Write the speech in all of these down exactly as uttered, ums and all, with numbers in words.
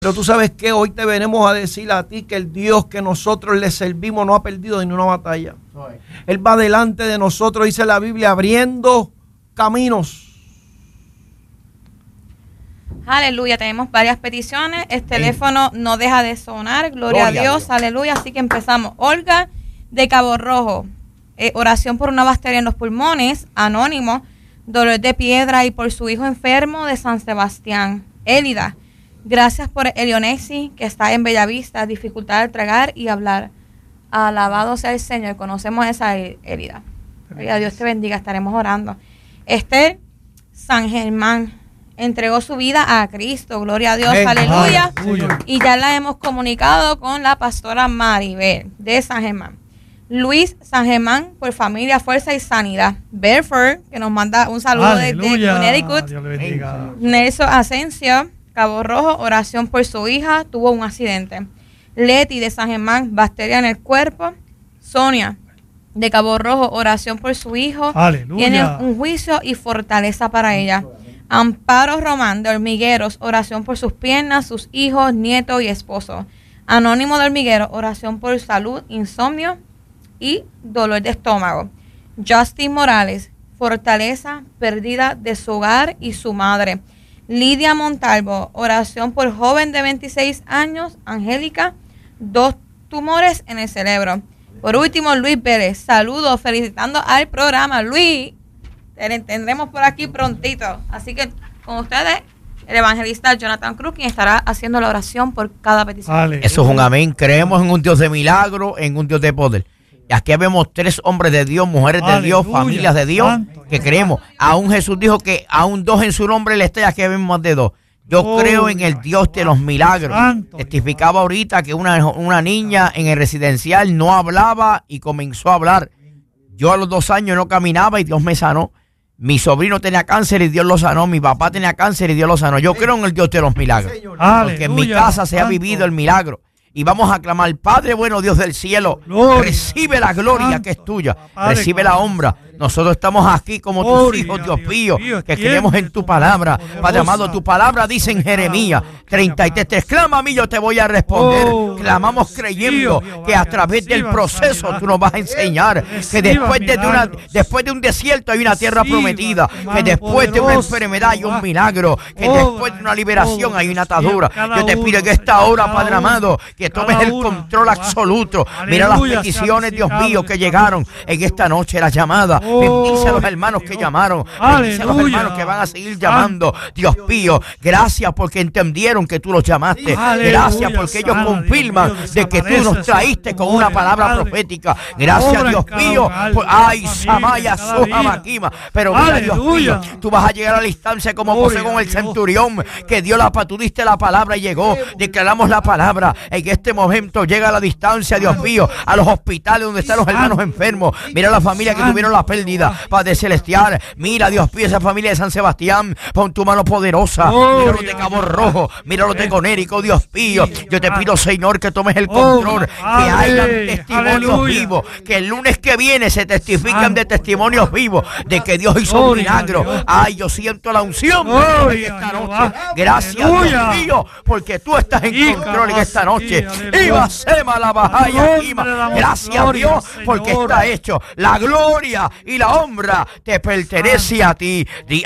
Pero tú sabes que hoy te venimos a decir a ti que el Dios que nosotros le servimos no ha perdido ni una batalla. Él va delante de nosotros, dice la Biblia, abriendo caminos. Aleluya, tenemos varias peticiones. El teléfono no deja de sonar. Gloria, Gloria a, Dios, a Dios, aleluya. Así que empezamos. Olga de Cabo Rojo, eh, oración por una bacteria en los pulmones, anónimo, dolor de piedra y por su hijo enfermo de San Sebastián. Élida, gracias por Elionexi, que está en Bellavista, dificultad al tragar y hablar. Alabado sea el Señor. Conocemos esa Élida. Dios te bendiga, estaremos orando. Esther San Germán entregó su vida a Cristo, gloria a Dios, Amén. Aleluya. Aleluya. Y ya la hemos comunicado con la pastora Maribel de San Germán. Luis San Germán, por familia, fuerza y sanidad. Bedford, que nos manda un saludo desde Connecticut. Dios le bendiga. Nelson Asensio, Cabo Rojo, oración por su hija, tuvo un accidente. Leti de San Germán, bacteria en el cuerpo. Sonia de Cabo Rojo, oración por su hijo. Aleluya. Tiene un juicio y fortaleza para ella. Amparo Román de Hormigueros, oración por sus piernas, sus hijos, nietos y esposo. Anónimo de Hormigueros, oración por salud, insomnio y dolor de estómago. Justin Morales, fortaleza perdida de su hogar y su madre. Lidia Montalvo, oración por joven de veintiséis años, Angélica, dos tumores en el cerebro. Por último, Luis Pérez, saludos, felicitando al programa. Luis, te tendremos por aquí prontito. Así que con ustedes, el evangelista Jonathan Cruz, quien estará haciendo la oración por cada petición. Aleluya. Eso es un amén. Creemos en un Dios de milagro, en un Dios de poder. Y aquí vemos tres hombres de Dios, mujeres de Aleluya. Dios, familias de Dios, Santo. Que creemos. Aún Jesús dijo que aún dos en su nombre le está, aquí vemos más de dos. Yo oh, creo en el Dios de los milagros. Santo. Testificaba ahorita que una, una niña en el residencial no hablaba y comenzó a hablar. Yo a los dos años no caminaba y Dios me sanó. Mi sobrino tenía cáncer y Dios lo sanó. Mi papá tenía cáncer y Dios lo sanó. Yo creo en el Dios de los milagros. Porque en mi casa se ha vivido el milagro. Y vamos a clamar, Padre bueno, Dios del cielo, gloria, recibe la gloria Santo, que es tuya, Padre, recibe la honra. Nosotros estamos aquí como tus gloria, hijos, Dios mío, Dios, que creemos en tu palabra. Padre amado, tu palabra dice en Jeremías treinta y tres, clama a mí, yo te voy a responder. Oh, Clamamos creyendo Dios, que a través del proceso tú nos vas a enseñar que después de, una, después de un desierto hay una tierra prometida, que después de una enfermedad hay un milagro, que después de una liberación hay una atadura. Yo te pido que esta hora, Padre amado, que tomes el control absoluto. Mira las peticiones, Dios mío, que llegaron en esta noche, la llamada. Bendice a los hermanos que llamaron. Bendice a los hermanos que van a seguir llamando. Dios mío, gracias porque entendieron que tú los llamaste. Gracias porque ellos confirman de que tú nos traíste con una palabra profética. Gracias, Dios mío. Ay, Samaya, Soja, Maquima. Pero mira, Dios mío, tú vas a llegar a la instancia como José con el centurión, que dio la, tú diste la palabra y llegó. Declaramos la palabra. En este momento llega a la distancia, Dios mío, a los hospitales donde están los hermanos enfermos. Mira la familia que tuvieron la pérdida. Padre celestial, mira, Dios mío, esa familia de San Sebastián, pon tu mano poderosa. Mira los de Cabo Rojo, mira los de Conérico, Dios mío. Yo te pido, Señor, que tomes el control, que hayan testimonios vivos, que el lunes que viene se testifican de testimonios vivos de que Dios hizo un milagro. Ay, yo siento la unción de esta noche. Gracias, Dios mío, porque tú estás en control en esta noche. Gracias, Dios, porque está hecho. La gloria y la honra te pertenece a ti.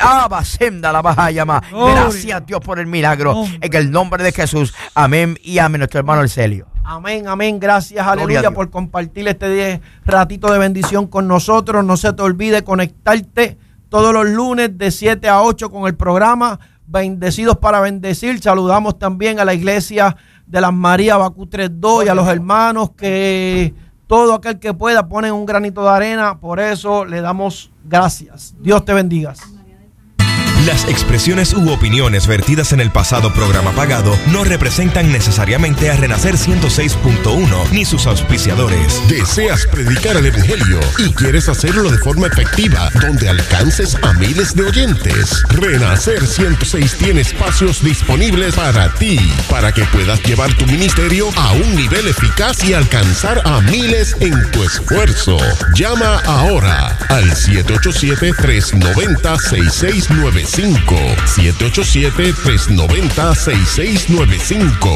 Gracias, Dios, por el milagro. En el nombre de Jesús. Amén y amén. Nuestro hermano Arcelio. Amén, amén. Gracias, aleluya, por compartir este ratito de bendición con nosotros. No se te olvide conectarte todos los lunes de siete a ocho con el programa Bendecidos para Bendecir. Saludamos también a la iglesia de las María Bacú tres dos y a los hermanos que todo aquel que pueda ponen un granito de arena. Por eso le damos gracias. Dios te bendiga. Las expresiones u opiniones vertidas en el pasado programa pagado no representan necesariamente a Renacer ciento seis punto uno ni sus auspiciadores. ¿Deseas predicar el evangelio y quieres hacerlo de forma efectiva, donde alcances a miles de oyentes? Renacer ciento seis tiene espacios disponibles para ti, para que puedas llevar tu ministerio a un nivel eficaz y alcanzar a miles en tu esfuerzo. Llama ahora al siete ocho siete, tres nueve cero, seis seis nueve cero cinco. siete ocho siete, tres nueve cero, seis seis nueve cinco.